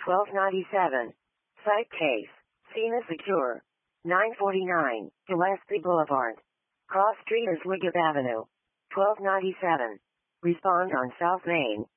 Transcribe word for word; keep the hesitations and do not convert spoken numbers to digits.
twelve ninety-seven. Site case. Scene is secure. nine forty-nine. Gillespie Boulevard. Cross Street is Liggett Avenue. twelve ninety-seven. Respond on South Main.